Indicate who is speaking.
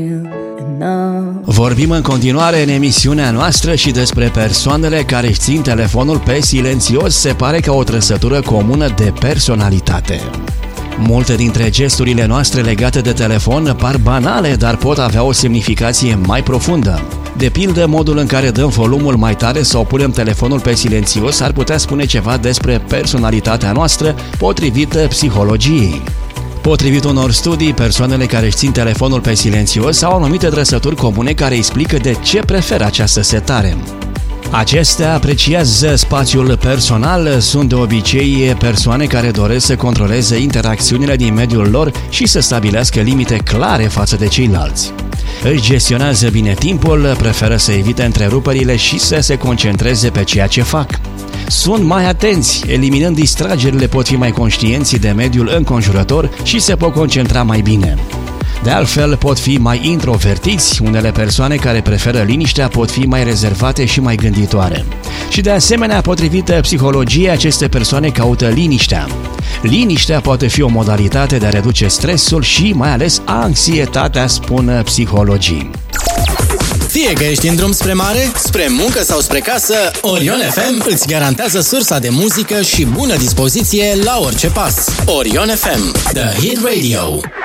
Speaker 1: Vorbim în continuare în emisiunea noastră și despre persoanele care își țin telefonul pe silențios. Se pare ca o trăsătură comună de personalitate. Multe dintre gesturile noastre legate de telefon par banale, dar pot avea o semnificație mai profundă. De pildă, modul în care dăm volumul mai tare sau punem telefonul pe silențios ar putea spune ceva despre personalitatea noastră, potrivit psihologiei. Potrivit unor studii, persoanele care își țin telefonul pe silențios au anumite trăsături comune care explică de ce preferă această setare. Acestea apreciază spațiul personal, sunt de obicei persoane care doresc să controleze interacțiunile din mediul lor și să stabilească limite clare față de ceilalți. Își gestionează bine timpul, preferă să evite întreruperile și să se concentreze pe ceea ce fac. Sunt mai atenți, eliminând distragerile, pot fi mai conștienți de mediul înconjurător și se pot concentra mai bine. De altfel, pot fi mai introvertiți, unele persoane care preferă liniștea pot fi mai rezervate și mai gânditoare. Și de asemenea, potrivit psihologiei, aceste persoane caută liniștea. Liniștea poate fi o modalitate de a reduce stresul și mai ales anxietatea, spun psihologii.
Speaker 2: Fie că ești în drum spre mare, spre muncă sau spre casă, Orion FM îți garantează sursa de muzică și bună dispoziție la orice pas. Orion FM, The Hit Radio.